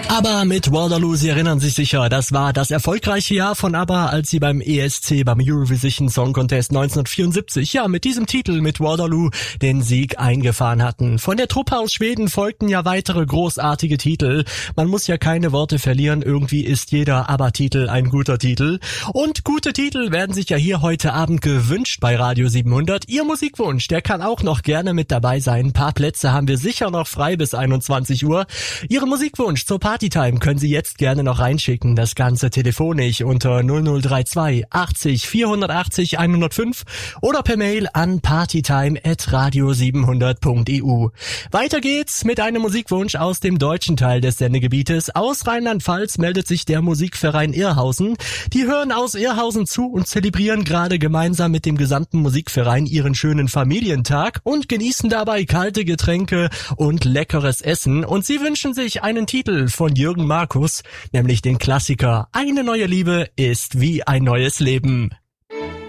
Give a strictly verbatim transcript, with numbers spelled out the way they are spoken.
ABBA mit Waterloo, Sie erinnern sich sicher, das war das erfolgreiche Jahr von ABBA, als sie beim E S C, beim Eurovision Song Contest neunzehnhundertvierundsiebzig, ja, mit diesem Titel, mit Waterloo, den Sieg eingefahren hatten. Von der Truppe aus Schweden folgten ja weitere großartige Titel. Man muss ja keine Worte verlieren, irgendwie ist jeder ABBA-Titel ein guter Titel. Und gute Titel werden sich ja hier heute Abend gewünscht bei Radio siebenhundert. Ihr Musikwunsch, der kann auch noch gerne mit dabei sein. Ein paar Plätze haben wir sicher noch frei bis einundzwanzig Uhr. Ihren Musikwunsch zur Partytime können Sie jetzt gerne noch reinschicken. Das Ganze telefonisch unter null null drei zwei achtzig vierhundertachtzig hundertfünf oder per Mail an partytime at radio siebenhundert punkt e u. Weiter geht's mit einem Musikwunsch aus dem deutschen Teil des Sendegebietes. Aus Rheinland-Pfalz meldet sich der Musikverein Irrhausen. Die hören aus Irrhausen zu und zelebrieren gerade gemeinsam mit dem gesamten Musikverein ihren schönen Familientag und genießen dabei kalte Getränke und leckeres Essen. Und sie wünschen sich einen Titel von Jürgen Markus, nämlich den Klassiker Eine neue Liebe ist wie ein neues Leben.